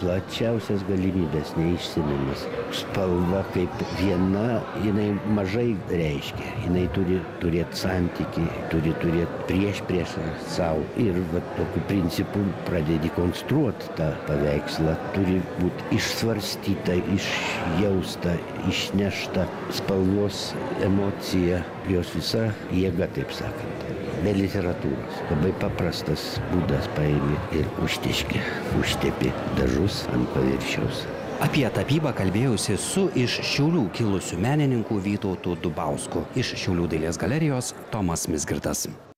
plačiausias galimybės, neišsemiamas. Spalva kaip viena, jinai mažai reiškia. Jinai turi turėti santykį, turi turėti priešpriešą savo. Ir va, tokiu principu pradedi konstruoti tą paveikslą. Turi būti išsvarstyta, išjausta, išnešta spalvos emocija, jos visa jėga, taip sakant. Be literatūros. Labai paprastas būdas paėmė ir užtepi dažus ant paviršiaus. Apie tapybą kalbėjausi su iš Šiaulių kilusiu menininku Vytautu Dubausku. Iš Šiaulių dailės galerijos Tomas Mizgirdas.